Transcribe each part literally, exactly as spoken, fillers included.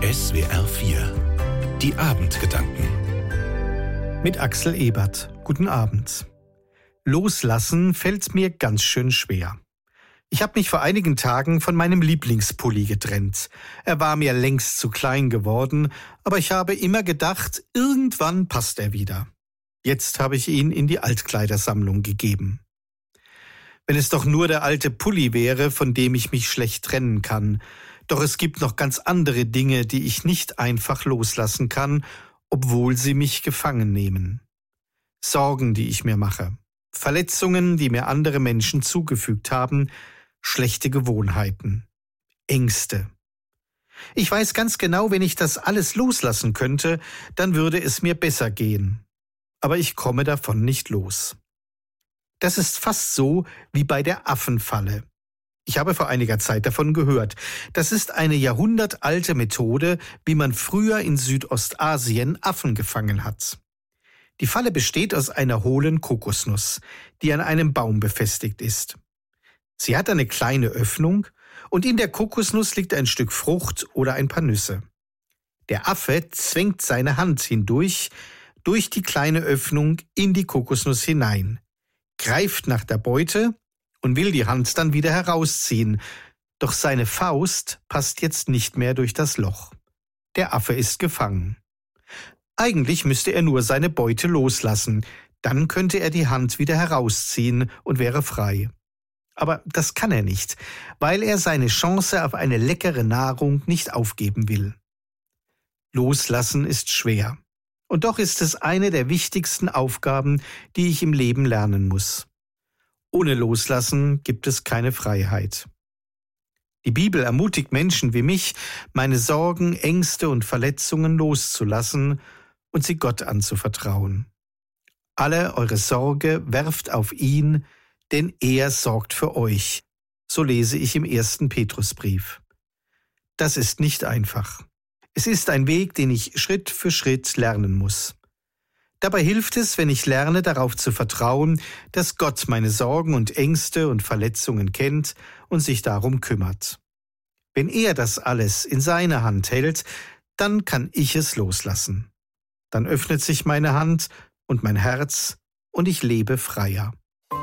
S W R vier. Die Abendgedanken. Mit Axel Ebert. Guten Abend. Loslassen fällt mir ganz schön schwer. Ich habe mich vor einigen Tagen von meinem Lieblingspulli getrennt. Er war mir längst zu klein geworden, aber ich habe immer gedacht, irgendwann passt er wieder. Jetzt habe ich ihn in die Altkleidersammlung gegeben. Wenn es doch nur der alte Pulli wäre, von dem ich mich schlecht trennen kann. Doch es gibt noch ganz andere Dinge, die ich nicht einfach loslassen kann, obwohl sie mich gefangen nehmen. Sorgen, die ich mir mache. Verletzungen, die mir andere Menschen zugefügt haben. Schlechte Gewohnheiten. Ängste. Ich weiß ganz genau, wenn ich das alles loslassen könnte, dann würde es mir besser gehen. Aber ich komme davon nicht los. Das ist fast so wie bei der Affenfalle. Ich habe vor einiger Zeit davon gehört. Das ist eine jahrhundertalte Methode, wie man früher in Südostasien Affen gefangen hat. Die Falle besteht aus einer hohlen Kokosnuss, die an einem Baum befestigt ist. Sie hat eine kleine Öffnung und in der Kokosnuss liegt ein Stück Frucht oder ein paar Nüsse. Der Affe zwängt seine Hand hindurch, durch die kleine Öffnung in die Kokosnuss hinein, greift nach der Beute und will die Hand dann wieder herausziehen, doch seine Faust passt jetzt nicht mehr durch das Loch. Der Affe ist gefangen. Eigentlich müsste er nur seine Beute loslassen, dann könnte er die Hand wieder herausziehen und wäre frei. Aber das kann er nicht, weil er seine Chance auf eine leckere Nahrung nicht aufgeben will. Loslassen ist schwer. Und doch ist es eine der wichtigsten Aufgaben, die ich im Leben lernen muss. Ohne Loslassen gibt es keine Freiheit. Die Bibel ermutigt Menschen wie mich, meine Sorgen, Ängste und Verletzungen loszulassen und sie Gott anzuvertrauen. Alle eure Sorge werft auf ihn, denn er sorgt für euch. So lese ich im ersten Petrusbrief. Das ist nicht einfach. Es ist ein Weg, den ich Schritt für Schritt lernen muss. Dabei hilft es, wenn ich lerne, darauf zu vertrauen, dass Gott meine Sorgen und Ängste und Verletzungen kennt und sich darum kümmert. Wenn er das alles in seiner Hand hält, dann kann ich es loslassen. Dann öffnet sich meine Hand und mein Herz und ich lebe freier.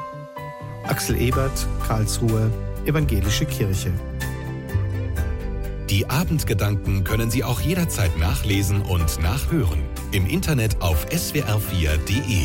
Axel Ebert, Karlsruhe, Evangelische Kirche. Die Abendgedanken können Sie auch jederzeit nachlesen und nachhören. Im Internet auf S W R vier Punkt de.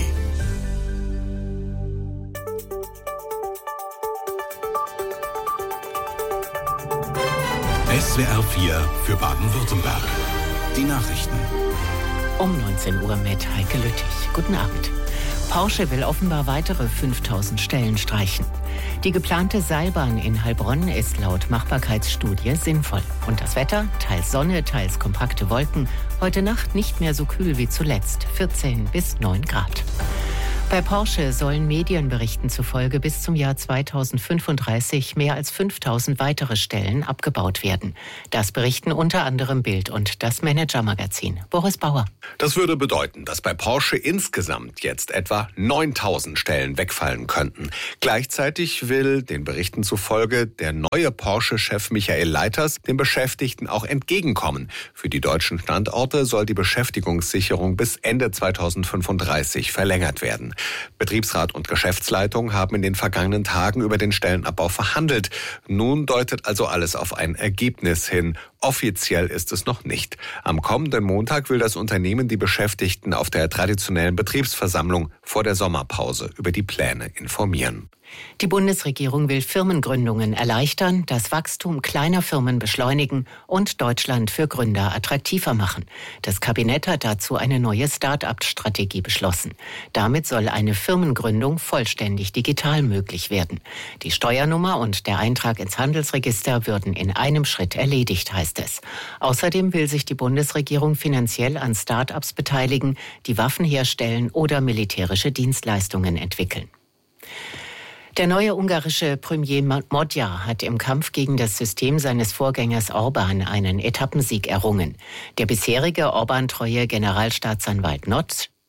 S W R vier für Baden-Württemberg. Die Nachrichten. Um neunzehn Uhr mit Heike Lüttich. Guten Abend. Porsche will offenbar weitere fünftausend Stellen streichen. Die geplante Seilbahn in Heilbronn ist laut Machbarkeitsstudie sinnvoll. Und das Wetter? Teils Sonne, teils kompakte Wolken. Heute Nacht nicht mehr so kühl wie zuletzt. vierzehn bis neun Grad. Bei Porsche sollen Medienberichten zufolge bis zum Jahr zweitausendfünfunddreißig mehr als fünftausend weitere Stellen abgebaut werden. Das berichten unter anderem Bild und das Manager-Magazin. Boris Bauer. Das würde bedeuten, dass bei Porsche insgesamt jetzt etwa neuntausend Stellen wegfallen könnten. Gleichzeitig will, den Berichten zufolge, der neue Porsche-Chef Michael Leiters den Beschäftigten auch entgegenkommen. Für die deutschen Standorte soll die Beschäftigungssicherung bis Ende zweitausendfünfunddreißig verlängert werden. Betriebsrat und Geschäftsleitung haben in den vergangenen Tagen über den Stellenabbau verhandelt. Nun deutet also alles auf ein Ergebnis hin. Offiziell ist es noch nicht. Am kommenden Montag will das Unternehmen die Beschäftigten auf der traditionellen Betriebsversammlung vor der Sommerpause über die Pläne informieren. Die Bundesregierung will Firmengründungen erleichtern, das Wachstum kleiner Firmen beschleunigen und Deutschland für Gründer attraktiver machen. Das Kabinett hat dazu eine neue Start-up-Strategie beschlossen. Damit soll eine Firmengründung vollständig digital möglich werden. Die Steuernummer und der Eintrag ins Handelsregister würden in einem Schritt erledigt, heißt es. Außerdem will sich die Bundesregierung finanziell an Start-ups beteiligen, die Waffen herstellen oder militärische Dienstleistungen entwickeln. Der neue ungarische Premier Magyar hat im Kampf gegen das System seines Vorgängers Orbán einen Etappensieg errungen. Der bisherige Orbán-treue Generalstaatsanwalt Notz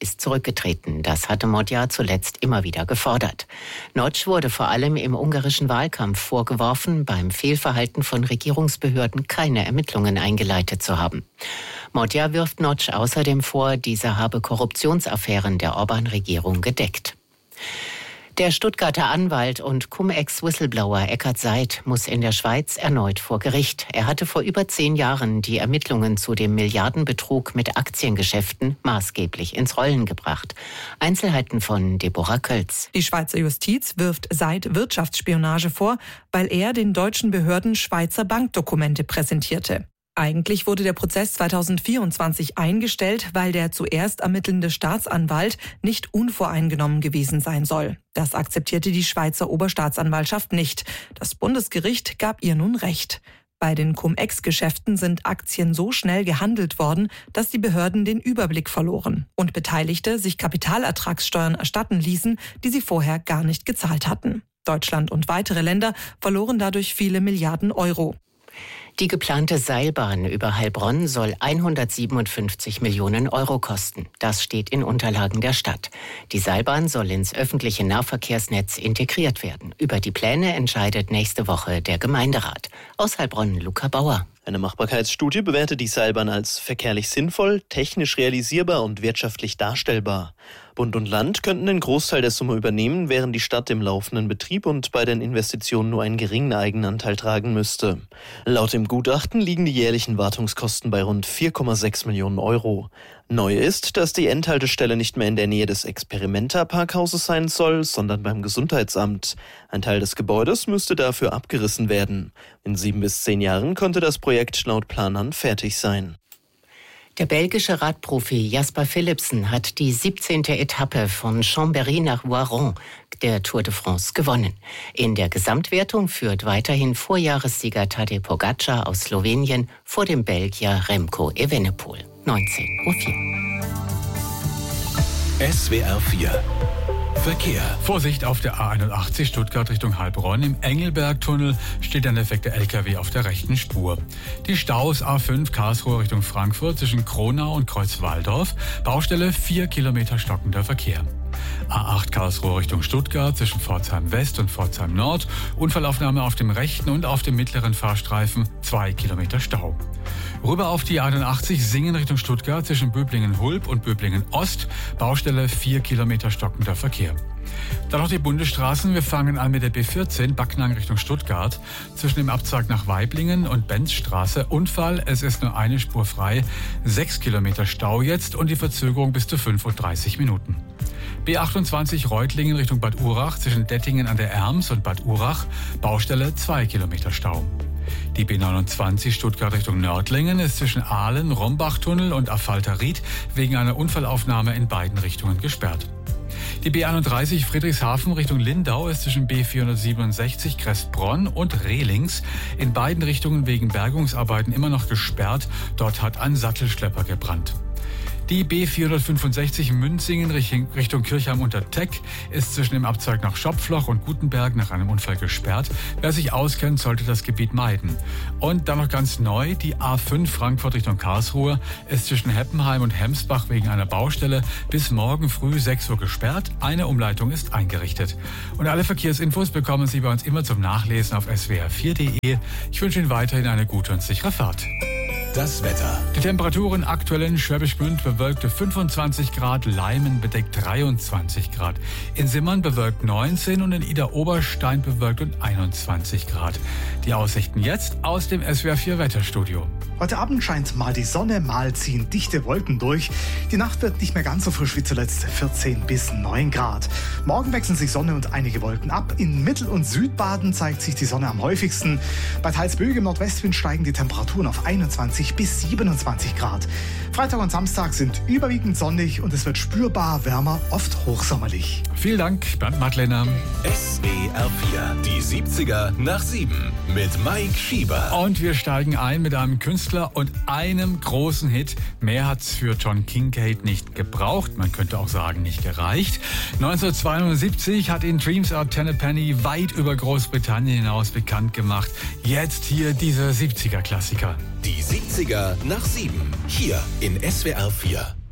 ist zurückgetreten. Das hatte Magyar zuletzt immer wieder gefordert. Notch wurde vor allem im ungarischen Wahlkampf vorgeworfen, beim Fehlverhalten von Regierungsbehörden keine Ermittlungen eingeleitet zu haben. Magyar wirft Notch außerdem vor, dieser habe Korruptionsaffären der Orban-Regierung gedeckt. Der Stuttgarter Anwalt und Cum-Ex-Whistleblower Eckart Seid muss in der Schweiz erneut vor Gericht. Er hatte vor über zehn Jahren die Ermittlungen zu dem Milliardenbetrug mit Aktiengeschäften maßgeblich ins Rollen gebracht. Einzelheiten von Deborah Kölz. Die Schweizer Justiz wirft Seid Wirtschaftsspionage vor, weil er den deutschen Behörden Schweizer Bankdokumente präsentierte. Eigentlich wurde der Prozess zweitausendvierundzwanzig eingestellt, weil der zuerst ermittelnde Staatsanwalt nicht unvoreingenommen gewesen sein soll. Das akzeptierte die Schweizer Oberstaatsanwaltschaft nicht. Das Bundesgericht gab ihr nun Recht. Bei den Cum-Ex-Geschäften sind Aktien so schnell gehandelt worden, dass die Behörden den Überblick verloren und Beteiligte sich Kapitalertragssteuern erstatten ließen, die sie vorher gar nicht gezahlt hatten. Deutschland und weitere Länder verloren dadurch viele Milliarden Euro. Die geplante Seilbahn über Heilbronn soll hundertsiebenundfünfzig Millionen Euro kosten. Das steht in Unterlagen der Stadt. Die Seilbahn soll ins öffentliche Nahverkehrsnetz integriert werden. Über die Pläne entscheidet nächste Woche der Gemeinderat. Aus Heilbronn, Luca Bauer. Eine Machbarkeitsstudie bewertet die Seilbahn als verkehrlich sinnvoll, technisch realisierbar und wirtschaftlich darstellbar. Bund und Land könnten den Großteil der Summe übernehmen, während die Stadt im laufenden Betrieb und bei den Investitionen nur einen geringen Eigenanteil tragen müsste. Laut dem Gutachten liegen die jährlichen Wartungskosten bei rund vier Komma sechs Millionen Euro. Neu ist, dass die Endhaltestelle nicht mehr in der Nähe des Experimenta-Parkhauses sein soll, sondern beim Gesundheitsamt. Ein Teil des Gebäudes müsste dafür abgerissen werden. In sieben bis zehn Jahren könnte das Projekt laut Planern fertig sein. Der belgische Radprofi Jasper Philipsen hat die siebzehnte Etappe von Chambéry nach Voiron der Tour de France gewonnen. In der Gesamtwertung führt weiterhin Vorjahressieger Tadej Pogačar aus Slowenien vor dem Belgier Remco Evenepoel. neunzehn Uhr vier. S W R vier Verkehr. Vorsicht auf der A einundachtzig Stuttgart Richtung Heilbronn. Im Engelbergtunnel steht ein defekter L K W auf der rechten Spur. Die Staus A fünf Karlsruhe Richtung Frankfurt zwischen Kronau und Kreuzwaldorf. Baustelle vier Kilometer stockender Verkehr. A acht Karlsruhe Richtung Stuttgart zwischen Pforzheim West und Pforzheim Nord. Unfallaufnahme auf dem rechten und auf dem mittleren Fahrstreifen, zwei Kilometer Stau. Rüber auf die A einundachtzig Singen Richtung Stuttgart zwischen Böblingen-Hulb und Böblingen-Ost. Baustelle vier Kilometer stockender Verkehr. Dann noch die Bundesstraßen. Wir fangen an mit der B vierzehn Backnang Richtung Stuttgart. Zwischen dem Abzweig nach Weiblingen und Benzstraße. Unfall, es ist nur eine Spur frei. Sechs Kilometer Stau jetzt und die Verzögerung bis zu fünfunddreißig Minuten. B achtundzwanzig Reutlingen Richtung Bad Urach zwischen Dettingen an der Erms und Bad Urach. Baustelle zwei Kilometer Stau. Die B neunundzwanzig Stuttgart Richtung Nördlingen ist zwischen Aalen, Rombachtunnel und Affalter-Ried wegen einer Unfallaufnahme in beiden Richtungen gesperrt. Die B einunddreißig Friedrichshafen Richtung Lindau ist zwischen B vierhundertsiebenundsechzig Crestbronn und Rehlings in beiden Richtungen wegen Bergungsarbeiten immer noch gesperrt. Dort hat ein Sattelschlepper gebrannt. Die B vierhundertfünfundsechzig Münzingen Richtung Kirchheim unter Teck ist zwischen dem Abzweig nach Schopfloch und Gutenberg nach einem Unfall gesperrt. Wer sich auskennt, sollte das Gebiet meiden. Und dann noch ganz neu, die A fünf Frankfurt Richtung Karlsruhe ist zwischen Heppenheim und Hemsbach wegen einer Baustelle bis morgen früh sechs Uhr gesperrt. Eine Umleitung ist eingerichtet. Und alle Verkehrsinfos bekommen Sie bei uns immer zum Nachlesen auf S W R vier Punkt de. Ich wünsche Ihnen weiterhin eine gute und sichere Fahrt. Das Wetter. Die Temperaturen aktuell in Schwäbisch Gmünd bewölkte fünfundzwanzig Grad, Leimen bedeckt dreiundzwanzig Grad. In Simmern bewölkt neunzehn und in Idar-Oberstein bewölkt und einundzwanzig Grad. Die Aussichten jetzt aus dem S W R vier Wetterstudio. Heute Abend scheint mal die Sonne, mal ziehen dichte Wolken durch. Die Nacht wird nicht mehr ganz so frisch wie zuletzt, vierzehn bis neun Grad. Morgen wechseln sich Sonne und einige Wolken ab. In Mittel- und Südbaden zeigt sich die Sonne am häufigsten. Bei teils böigem Nordwestwind steigen die Temperaturen auf einundzwanzig bis siebenundzwanzig Grad. Freitag und Samstag sind überwiegend sonnig und es wird spürbar wärmer, oft hochsommerlich. Vielen Dank, Bernd Madlener. S W R vier, die siebziger nach sieben mit Mike Schieber. Und wir steigen ein mit einem Künstler und einem großen Hit. Mehr hat's für John Kincaid nicht gebraucht, man könnte auch sagen, nicht gereicht. neunzehnhundertzweiundsiebzig hat ihn Dreams Are Ten a Penny weit über Großbritannien hinaus bekannt gemacht. Jetzt hier dieser siebziger Klassiker. Die siebziger nach sieben, hier in S W R vier.